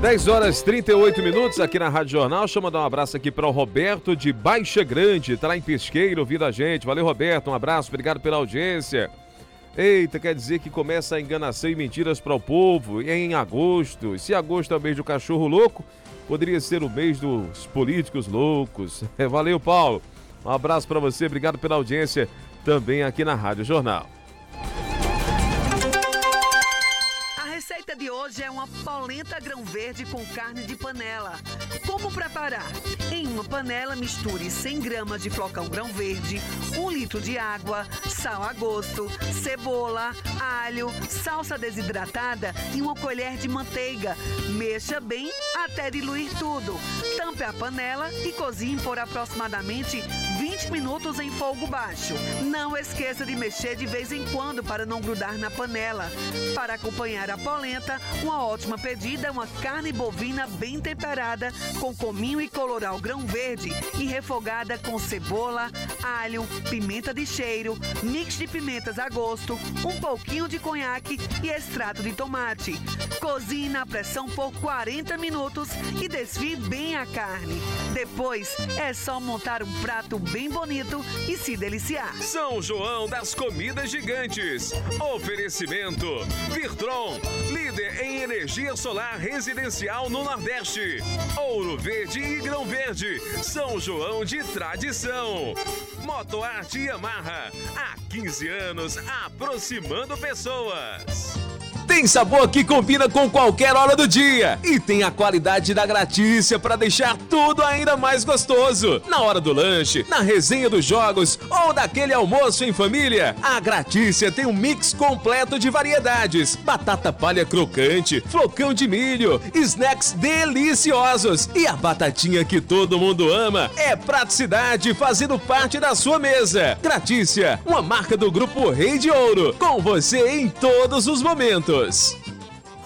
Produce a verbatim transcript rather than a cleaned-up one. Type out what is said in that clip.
dez horas e trinta e oito minutos aqui na Rádio Jornal. Deixa eu mandar um abraço aqui para o Roberto de Baixa Grande, tá lá em Pesqueiro, ouvindo a gente. Valeu, Roberto, um abraço, obrigado pela audiência. Eita, quer dizer que começa a enganação e mentiras para o povo em agosto. Se agosto é o mês do cachorro louco, poderia ser o mês dos políticos loucos. Valeu, Paulo. Um abraço para você, obrigado pela audiência também aqui na Rádio Jornal. A receita de hoje é uma polenta grão verde com carne de panela. Como preparar? Em uma panela, misture cem gramas de flocão grão verde, um litro de água, sal a gosto, cebola, alho, salsa desidratada e uma colher de manteiga. Mexa bem até diluir tudo. Tampe a panela e cozinhe por aproximadamente vinte minutos em fogo baixo. Não esqueça de mexer de vez em quando para não grudar na panela. Para acompanhar a polenta, uma ótima pedida é uma carne bovina bem temperada com cominho e colorau grão verde e refogada com cebola, alho, pimenta de cheiro, mix de pimentas a gosto, um pouquinho de conhaque e extrato de tomate. Cozinhe na pressão por quarenta minutos e desfie bem a carne. Depois é só montar um prato bem bonito e se deliciar. São João das Comidas Gigantes. Oferecimento Virtron, líder em energia solar residencial no Nordeste. Ouro Verde e Grão Verde, São João de tradição. Motoarte Yamaha, há quinze anos aproximando pessoas. Tem sabor que combina com qualquer hora do dia e tem a qualidade da Gratícia para deixar tudo ainda mais gostoso. Na hora do lanche, na resenha dos jogos ou daquele almoço em família, a Gratícia tem um mix completo de variedades: batata palha crocante, flocão de milho, snacks deliciosos e a batatinha que todo mundo ama. É praticidade fazendo parte da sua mesa. Gratícia, uma marca do Grupo Rei de Ouro, com você em todos os momentos.